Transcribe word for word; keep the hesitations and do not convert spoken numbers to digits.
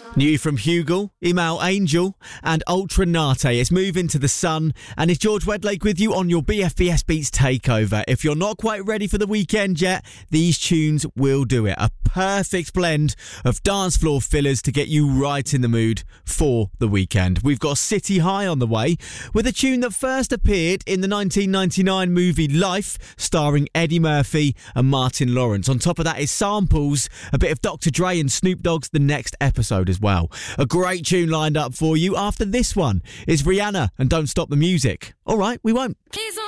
New from Hugel, Imal Angel and Ultra Nate. It's Moving to the Sun, and it's George Wedlake with you on your B F B S Beats Takeover. If you're not quite ready for the weekend yet, these tunes will do it. A perfect blend of dance floor fillers to get you right in the mood for the weekend. We've got City High on the way with a tune that first appeared in the nineteen ninety-nine movie Life, starring Eddie Murphy and Martin Lawrence. On top of that is samples, a bit of Doctor Dre and Snoop Dogg's The Next Episode as well. A great tune lined up for you. After this one is Rihanna and Don't Stop the Music. All right, we won't. Please don't